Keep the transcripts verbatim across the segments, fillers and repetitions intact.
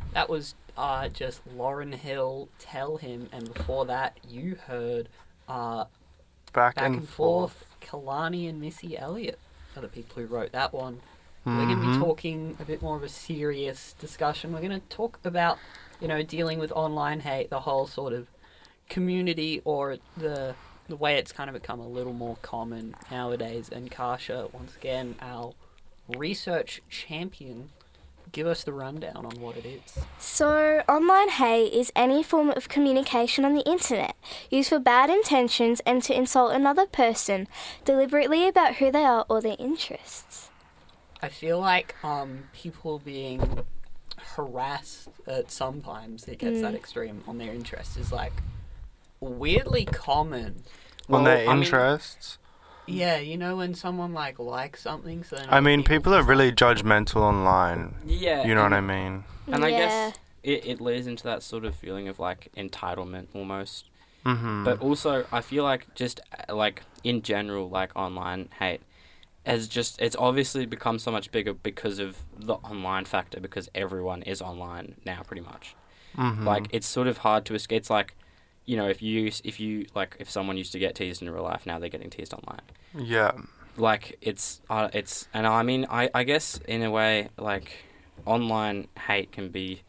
That was uh, just Lauren Hill, Tell Him, and before that you heard uh, Back, Back and, and forth. Forth, Kalani and Missy Elliott are the people who wrote that one. Mm-hmm. We're going to be talking a bit more of a serious discussion. We're going to talk about, you know, dealing with online hate, the whole sort of community, or the the way it's kind of become a little more common nowadays. And Kasha, once again, our research champion, give us the rundown on what it is. So, online hate is any form of communication on the internet used for bad intentions and to insult another person deliberately about who they are or their interests. I feel like um, people being harassed at sometimes, it gets Mm. that extreme on their interests, is like weirdly common. On their I mean- interests. Yeah, you know when someone like likes something, so then I other mean, people are just really like- judgmental online. Yeah. You know and, what I mean? And I Yeah. guess it, it leads into that sort of feeling of like entitlement almost. Mm-hmm. But also, I feel like just uh, like in general, like online hate has just it's obviously become so much bigger because of the online factor. Because everyone is online now, pretty much. mm-hmm. Like it's sort of hard to escape. It's like, you know, if you use- if you like if someone used to get teased in real life, now they're getting teased online. yeah. Like it's uh, it's and I mean I I guess in a way like online hate can be.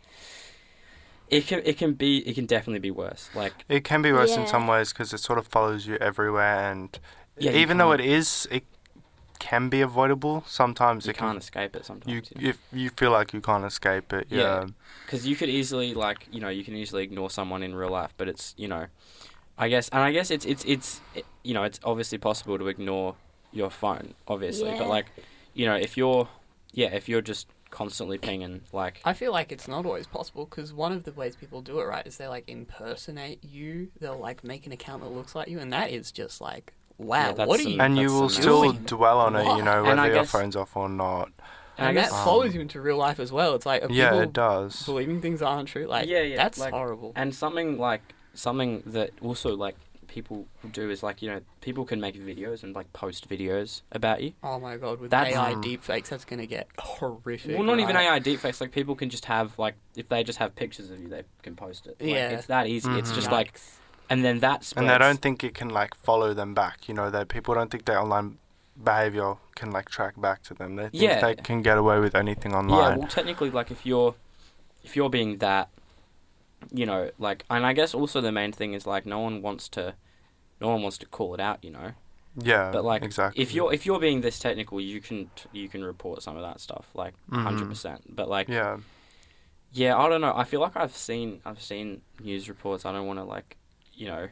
It can it can be it can definitely be worse. Like It can be worse in Yeah. some ways because it sort of follows you everywhere, and Yeah, you even though it can't- is, it can be avoidable. Sometimes you it can. can't escape it sometimes. You, you know? if you feel like you can't escape it, Yeah. yeah. Because you could easily, like, you know, you can easily ignore someone in real life, but it's, you know, I guess, and I guess it's, it's, it's, it, you know, it's obviously possible to ignore your phone, obviously, Yeah. but, like, you know, if you're, yeah, if you're just constantly pinging, like, I feel like it's not always possible, because one of the ways people do it, right, is they like impersonate you. They'll like make an account that looks like you, and that is just like, wow, Yeah, that's what are some- you? And you That's will some still doing? dwell on it, you know, And whether I your guess- phone's off or not. and I And guess, that Um, follows you into real life as well. It's like, are Yeah, people it does. believing things aren't true? Like, Yeah, yeah, that's like- horrible. and something, like, something that also, like, people do is, like, you know, people can make videos and, like, post videos about you. Oh my god, with That's- A I Um, deepfakes, that's gonna get horrific. Well, not even right? A I deepfakes. Like people can just have like if they just have pictures of you, they can post it. Like, Yeah. it's that easy. It's Mhm. just Yikes. like, and then that spreads. And they don't think it can, like, follow them back. You know, that people don't think their online behavior can, like, track back to them. They think Yeah. they can get away with anything Yeah, online. well, technically, like if you're, if you're being that, you know, like, and I guess also the main thing is like no one wants to, no one wants to call it out, you know. Yeah, But like, exactly. if you're if you're being this technical, you can you can report some of that stuff, like Mhm. hundred percent. But like, Yeah. yeah, I don't know. I feel like I've seen I've seen news reports. I don't want to like, you know,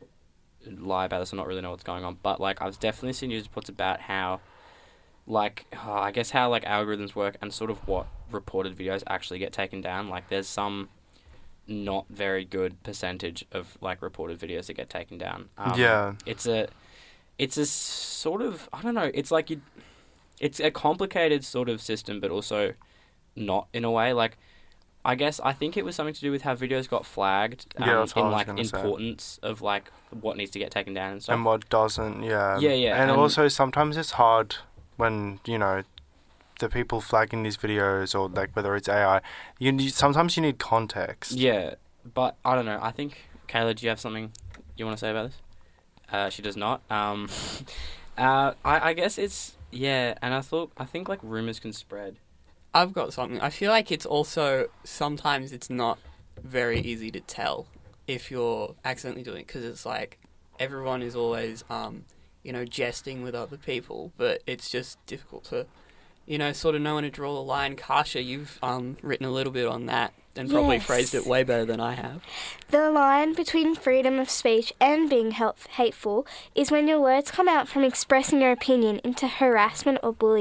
lie about this. I not really know what's going on, but like I've definitely seen news reports about how, like, uh, I guess how like algorithms work and sort of what reported videos actually get taken down. Like, there's some not very good percentage of like reported videos that get taken down. Um, Yeah. it's a, it's a sort of I don't know. It's like you, it's a complicated sort of system, but also not in a way. Like, I guess I think it was something to do with how videos got flagged um, Yeah, that's what I in was like gonna say. importance of like what needs to get taken down and stuff. And what doesn't, yeah. Yeah, yeah, And, and- also, sometimes it's hard when, you know, the people flagging these videos, or, like, whether it's A I, you need, sometimes you need context. Yeah, but I don't know. I think Kayla, do you have something you want to say about this? Uh, she does not. Um, uh, I I guess it's yeah, and I thought I think like rumors can spread. I've got something. I feel like it's also sometimes it's not very easy to tell if you're accidentally doing it, because it's like everyone is always, um, you know, jesting with other people, but it's just difficult to, you know, sort of know when to draw the line. Kasha, you've um, written a little bit on that and probably Yes. phrased it way better than I have. The line between freedom of speech and being help- hateful is when your words come out from expressing your opinion into harassment or bullying.